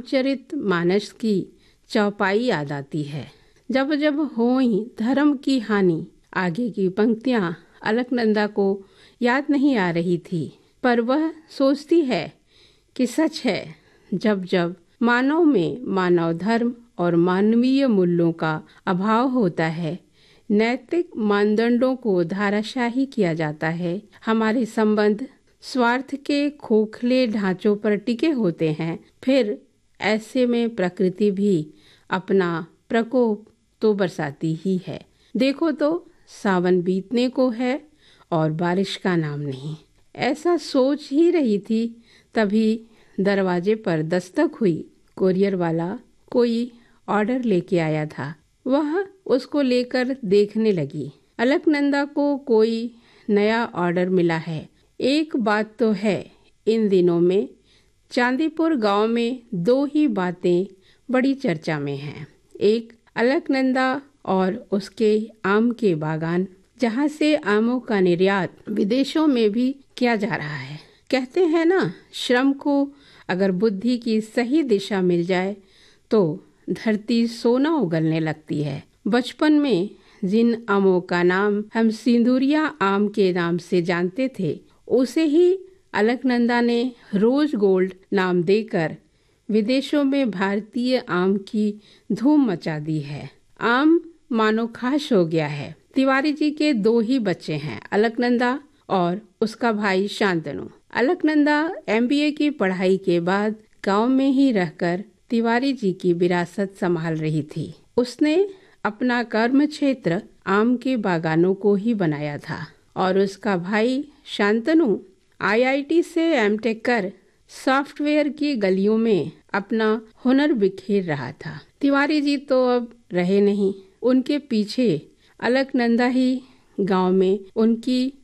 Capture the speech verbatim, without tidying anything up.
रामचरित मानस की चौपाई याद आती है। जब जब होई धर्म की हानि, आगे की पंक्तियां अलकनंदा को याद नहीं आ रही थी, पर वह सोचती है कि सच है, जब जब मानव में मानव धर्म और मानवीय मूल्यों का अभाव होता है, नैतिक मानदंडों को धाराशाही किया जाता है, हमारे संबंध स्वार्थ के खोखले ढांचों पर टिके होते हैं, फिर ऐसे में प्रकृति भी अपना प्रकोप तो बरसाती ही है। देखो तो सावन बीतने को है और बारिश का नाम नहीं। ऐसा सोच ही रही थी, तभी दरवाजे पर दस्तक हुई। कोरियर वाला कोई ऑर्डर लेके आया था। वह उसको लेकर देखने लगी। अलकनंदा को कोई नया ऑर्डर मिला है। एक बात तो है, इन दिनों में चांदीपुर गांव में दो ही बातें बड़ी चर्चा में हैं। एक अलकनंदा और उसके आम के बागान, जहां से आमों का निर्यात विदेशों में भी किया जा रहा है। कहते हैं ना, श्रम को अगर बुद्धि की सही दिशा मिल जाए तो धरती सोना उगलने लगती है। बचपन में जिन आमों का नाम हम सिंदूरिया आम के नाम से जानते थे, उसे ही अलकनंदा ने रोज गोल्ड नाम देकर विदेशों में भारतीय आम की धूम मचा दी है। आम मानो खास हो गया है। तिवारी जी के दो ही बच्चे हैं, अलकनंदा और उसका भाई शांतनु। अलकनंदा एमबीए की पढ़ाई के बाद गांव में ही रहकर तिवारी जी की विरासत संभाल रही थी। उसने अपना कर्म क्षेत्र आम के बागानों को ही बनाया था और उसका भाई शांतनु आईआईटी से एमटेक कर सॉफ्टवेयर की गलियों में अपना हुनर बिखेर रहा था। तिवारी जी तो अब रहे नहीं, उनके पीछे अलकनंदा ही गांव में उनकी